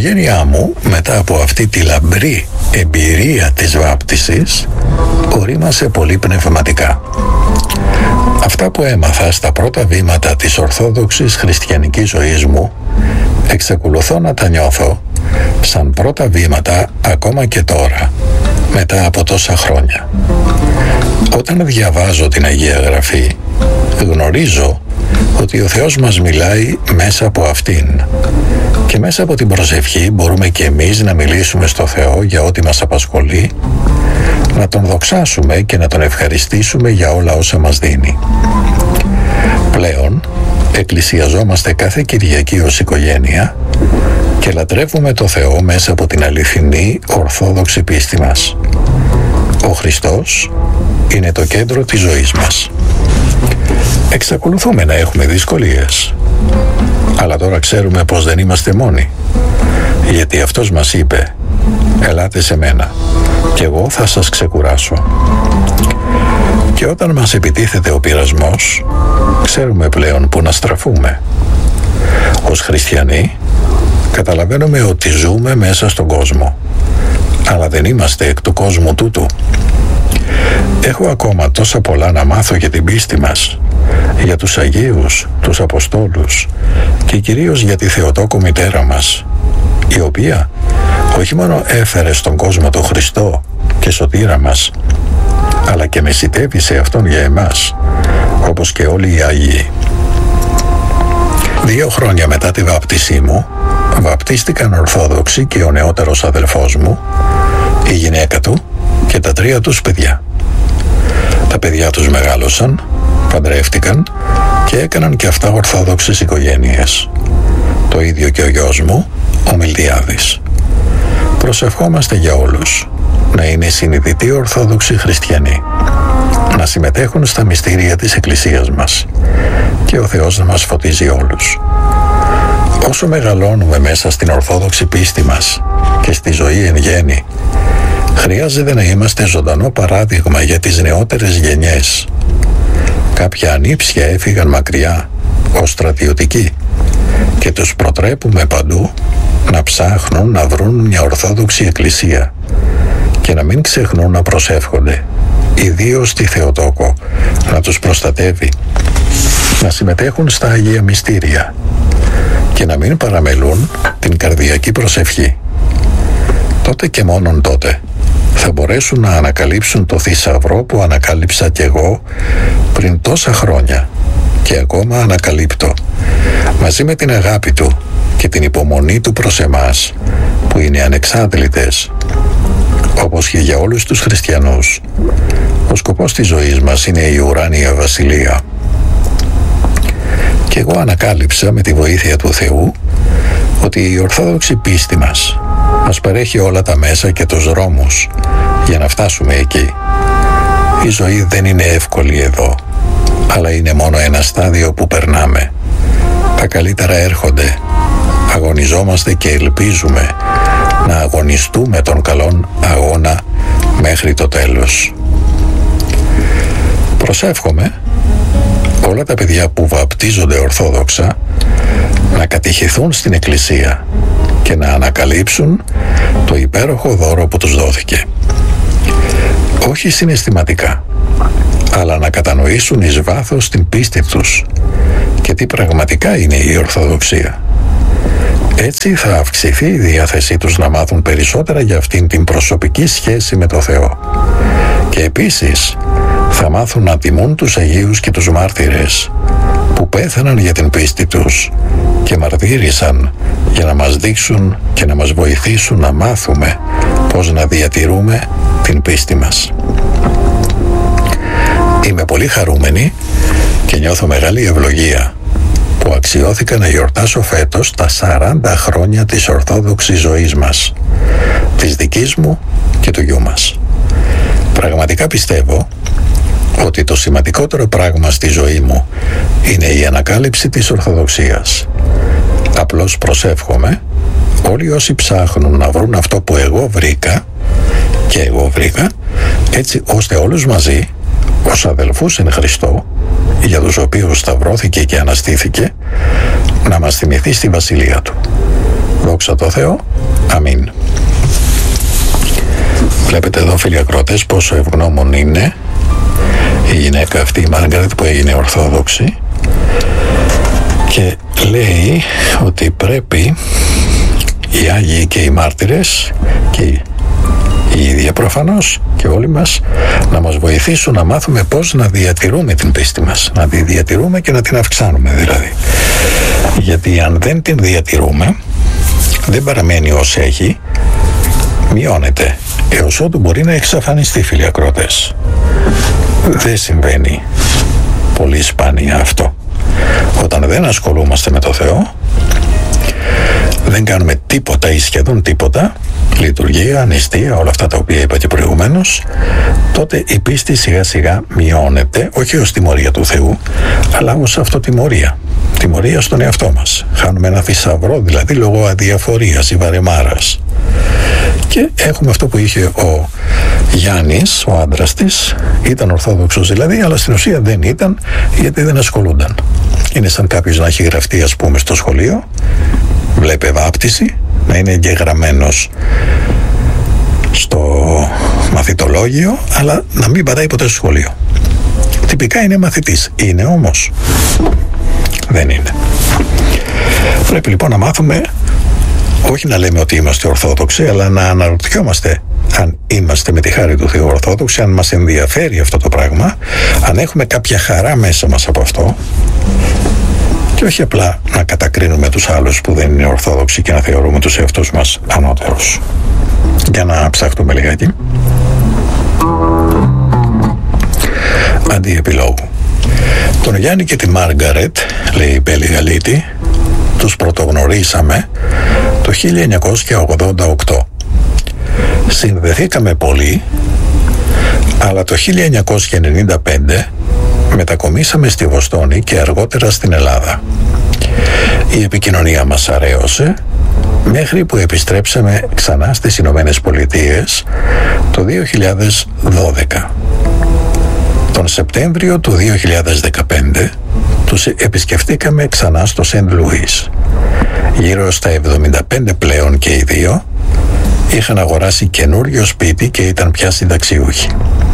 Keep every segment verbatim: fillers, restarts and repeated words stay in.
οικογένειά μου, μετά από αυτή τη λαμπρή εμπειρία της βάπτισης, ορίμασε πολύ πνευματικά. Αυτά που έμαθα στα πρώτα βήματα της ορθόδοξης χριστιανικής ζωής μου, εξακολουθώ να τα νιώθω σαν πρώτα βήματα ακόμα και τώρα, μετά από τόσα χρόνια. Όταν διαβάζω την Αγία Γραφή, γνωρίζω ότι ο Θεός μας μιλάει μέσα από αυτήν, και μέσα από την προσευχή μπορούμε και εμείς να μιλήσουμε στο Θεό για ό,τι μας απασχολεί, να Τον δοξάσουμε και να Τον ευχαριστήσουμε για όλα όσα μας δίνει. Πλέον εκκλησιαζόμαστε κάθε Κυριακή ως οικογένεια και λατρεύουμε το Θεό μέσα από την αληθινή ορθόδοξη πίστη μας. Ο Χριστός είναι το κέντρο της ζωής μας. Εξακολουθούμε να έχουμε δυσκολίες, αλλά τώρα ξέρουμε πως δεν είμαστε μόνοι, γιατί Αυτός μας είπε «Ελάτε σε μένα και εγώ θα σας ξεκουράσω». Και όταν μας επιτίθεται ο πειρασμός, ξέρουμε πλέον που να στραφούμε. Ως χριστιανοί καταλαβαίνουμε ότι ζούμε μέσα στον κόσμο, αλλά δεν είμαστε εκ του κόσμου τούτου. Έχω ακόμα τόσα πολλά να μάθω για την πίστη μας, για τους Αγίους, τους Αποστόλους και κυρίως για τη Θεοτόκο μητέρα μας, η οποία όχι μόνο έφερε στον κόσμο τον Χριστό και σωτήρα μας, αλλά και μεσιτεύει Αυτόν για εμάς, όπως και όλοι οι Άγιοι. Δύο χρόνια μετά τη βάπτισή μου, βαπτίστηκαν Ορθόδοξοι και ο νεότερος αδελφός μου, η γυναίκα του και τα τρία τους παιδιά. Τα παιδιά τους μεγάλωσαν, παντρεύτηκαν και έκαναν και αυτά ορθόδοξες οικογένειες. Το ίδιο και ο γιος μου, ο Μιλτιάδης. Προσευχόμαστε για όλους να είναι συνειδητοί ορθόδοξοι χριστιανοί, να συμμετέχουν στα μυστήρια της Εκκλησίας μας και ο Θεός να μας φωτίζει όλους. Όσο μεγαλώνουμε μέσα στην ορθόδοξη πίστη μας και στη ζωή εν γέννη, χρειάζεται να είμαστε ζωντανό παράδειγμα για τις νεότερες γενιές. Κάποια ανήψια έφυγαν μακριά ως στρατιωτικοί και τους προτρέπουμε παντού να ψάχνουν να βρουν μια ορθόδοξη εκκλησία και να μην ξεχνούν να προσεύχονται, ιδίως στη Θεοτόκο, να τους προστατεύει, να συμμετέχουν στα Αγία Μυστήρια και να μην παραμελούν την καρδιακή προσευχή. Τότε και μόνον τότε θα μπορέσουν να ανακαλύψουν το θησαυρό που ανακάλυψα κι εγώ πριν τόσα χρόνια και ακόμα ανακαλύπτω, μαζί με την αγάπη Του και την υπομονή Του προς εμάς, που είναι ανεξάντλητες. Όπως και για όλους τους χριστιανούς, ο σκοπός της ζωής μας είναι η ουράνια βασιλεία. Και εγώ ανακάλυψα με τη βοήθεια του Θεού ότι η ορθόδοξη πίστη μας μας παρέχει όλα τα μέσα και τους δρόμους για να φτάσουμε εκεί. Η ζωή δεν είναι εύκολη εδώ, αλλά είναι μόνο ένα στάδιο που περνάμε. Τα καλύτερα έρχονται. Αγωνιζόμαστε και ελπίζουμε να αγωνιστούμε τον καλόν αγώνα μέχρι το τέλος. Προσεύχομαι όλα τα παιδιά που βαπτίζονται ορθόδοξα να κατηχηθούν στην Εκκλησία και να ανακαλύψουν το υπέροχο δώρο που τους δόθηκε. Όχι συναισθηματικά, αλλά να κατανοήσουν εις βάθος την πίστη τους και τι πραγματικά είναι η Ορθοδοξία. Έτσι θα αυξηθεί η διάθεσή τους να μάθουν περισσότερα για αυτήν την προσωπική σχέση με το Θεό. Και επίσης θα μάθουν να τιμούν τους Αγίους και τους μάρτυρες που πέθαναν για την πίστη τους και μαρτύρησαν για να μας δείξουν και να μας βοηθήσουν να μάθουμε πώς να διατηρούμε την πίστη μας. Είμαι πολύ χαρούμενη και νιώθω μεγάλη ευλογία που αξιώθηκα να γιορτάσω φέτος τα σαράντα χρόνια της ορθόδοξης ζωής μας, της δικής μου και του γιού μας. Πραγματικά πιστεύω ότι το σημαντικότερο πράγμα στη ζωή μου είναι η ανακάλυψη της Ορθοδοξίας. Απλώς προσεύχομαι όλοι όσοι ψάχνουν να βρουν αυτό που εγώ βρήκα και εγώ βρήκα, έτσι ώστε όλους μαζί ως αδελφούς εν Χριστώ, για τους οποίους σταυρώθηκε και αναστήθηκε, να μας θυμηθεί στη Βασιλεία Του. Δόξα τω Θεώ. Αμήν. Βλέπετε εδώ, φίλοι ακροατές, πόσο ευγνώμων είναι η γυναίκα αυτή, η Μάργαρετ, που έγινε ορθόδοξη, και λέει ότι πρέπει οι Άγιοι και οι μάρτυρες και οι η ίδια προφανώς και όλοι μας να μας βοηθήσουν να μάθουμε πώς να διατηρούμε την πίστη μας, να τη διατηρούμε και να την αυξάνουμε δηλαδή, γιατί αν δεν την διατηρούμε δεν παραμένει ως έχει, μειώνεται έως ότου μπορεί να εξαφανιστεί, φίλοι ακροατές. Δεν συμβαίνει πολύ σπάνια αυτό. Όταν δεν ασχολούμαστε με το Θεό, δεν κάνουμε τίποτα ή σχεδόν τίποτα, λειτουργία, νηστεία, όλα αυτά τα οποία είπα και προηγουμένως, τότε η πίστη σιγά σιγά μειώνεται, όχι ως τιμωρία του Θεού, αλλά ως αυτοτιμωρία. Τιμωρία στον εαυτό μας. Χάνουμε ένα θησαυρό, δηλαδή λόγω αδιαφορίας ή βαρεμάρας. Και έχουμε αυτό που είχε ο Γιάννης, ο άντρας της, ήταν ορθόδοξος δηλαδή, αλλά στην ουσία δεν ήταν, γιατί δεν ασχολούνταν. Είναι σαν κάποιος να έχει γραφτεί, ας πούμε, στο σχολείο, βλέπε βάπτιση, να είναι εγγεγραμμένος στο μαθητολόγιο, αλλά να μην πατάει ποτέ στο σχολείο. Τυπικά είναι μαθητής. Είναι όμως? Δεν είναι. Πρέπει λοιπόν να μάθουμε, όχι να λέμε ότι είμαστε ορθόδοξοι, αλλά να αναρωτιόμαστε αν είμαστε με τη χάρη του Θεού ορθόδοξοι, αν μας ενδιαφέρει αυτό το πράγμα, αν έχουμε κάποια χαρά μέσα μας από αυτό, και όχι απλά να κατακρίνουμε τους άλλους που δεν είναι ορθόδοξοι και να θεωρούμε τους εαυτούς μας ανώτερους. Για να ψαχτούμε λιγάκι. Αντί επιλόγου. Τον Γιάννη και τη Μάργαρετ, λέει η Μπέλη Γαλίτη, τους πρωτογνωρίσαμε το χίλια εννιακόσια ογδόντα οκτώ. Συνδεθήκαμε πολύ, αλλά το χίλια εννιακόσια ενενήντα πέντε μετακομίσαμε στη Βοστόνη και αργότερα στην Ελλάδα. Η επικοινωνία μας αραίωσε μέχρι που επιστρέψαμε ξανά στις Ηνωμένες Πολιτείες το δύο χιλιάδες δώδεκα. Τον Σεπτέμβριο του δύο χιλιάδες δεκαπέντε τους επισκεφτήκαμε ξανά στο Σεντ Λούις. Γύρω στα εβδομήντα πέντε πλέον και οι δύο είχαν αγοράσει καινούριο σπίτι και ήταν πια συνταξιούχοι.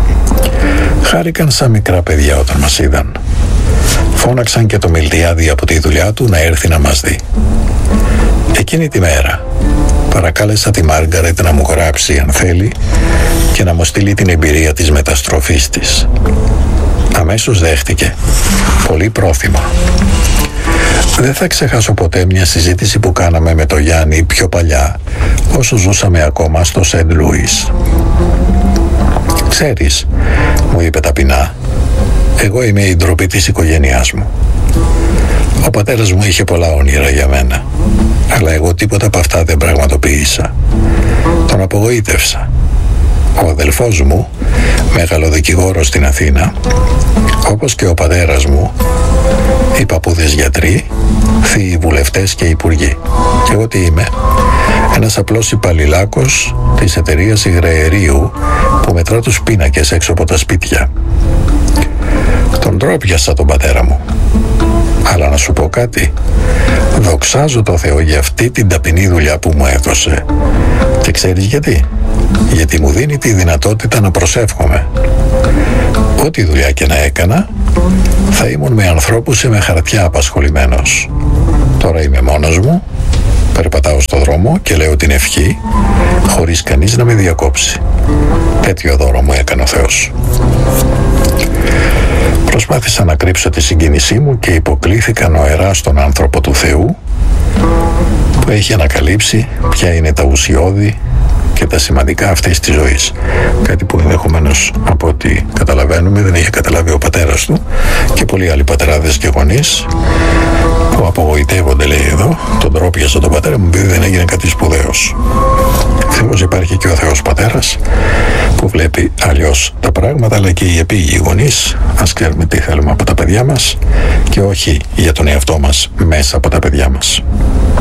Χάρηκαν σαν μικρά παιδιά όταν μας είδαν. Φώναξαν και το Μιλτιάδη από τη δουλειά του να έρθει να μας δει. Εκείνη τη μέρα παρακάλεσα τη Μάργαρετ να μου γράψει αν θέλει και να μου στείλει την εμπειρία της μεταστροφής της. Αμέσως δέχτηκε, πολύ πρόθυμα. Δεν θα ξεχάσω ποτέ μια συζήτηση που κάναμε με το Γιάννη πιο παλιά, όσο ζούσαμε ακόμα στο Σεντ Λούις. «Ξέρεις», μου είπε ταπεινά, «εγώ είμαι η ντροπή της οικογένειάς μου. Ο πατέρας μου είχε πολλά όνειρα για μένα, αλλά εγώ τίποτα από αυτά δεν πραγματοποίησα. Τον απογοήτευσα. Ο αδελφός μου, μεγαλοδικηγόρος στην Αθήνα, όπως και ο πατέρας μου, οι παππούδες γιατροί, θείοι βουλευτές και υπουργοί. Και εγώ τι είμαι? Ένας απλός υπαλληλάκος της εταιρείας υγραερίου που μετρά τους πίνακες έξω από τα σπίτια. Τον ντρόπιασα τον πατέρα μου. Αλλά να σου πω κάτι, δοξάζω το Θεό για αυτή την ταπεινή δουλειά που μου έδωσε. Και ξέρεις γιατί? Γιατί μου δίνει τη δυνατότητα να προσεύχομαι. Ό,τι δουλειά και να έκανα, θα ήμουν με ανθρώπους ή με χαρτιά απασχολημένος. Τώρα είμαι μόνος μου, περπατάω στο δρόμο και λέω την ευχή, χωρίς κανείς να με διακόψει. Τέτοιο δώρο μου έκανε ο Θεός. Προσπάθησα να κρύψω τη συγκίνησή μου και υποκλήθηκα νοερά στον άνθρωπο του Θεού που έχει ανακαλύψει ποια είναι τα ουσιώδη και τα σημαντικά αυτής της ζωής. Κάτι που ενδεχομένως, από ό,τι καταλαβαίνουμε, δεν είχε καταλάβει ο πατέρας του και πολλοί άλλοι πατεράδες και γονείς που απογοητεύονται, λέει εδώ, τον τρόπιασα τον πατέρα μου επειδή δεν έγινε κάτι σπουδαίος. Ευτυχώς υπάρχει και ο Θεός Πατέρας που βλέπει αλλιώς τα πράγματα, αλλά και οι επίγειοι γονείς ας ξέρουμε τι θέλουμε από τα παιδιά μας και όχι για τον εαυτό μας μέσα από τα παιδιά μας.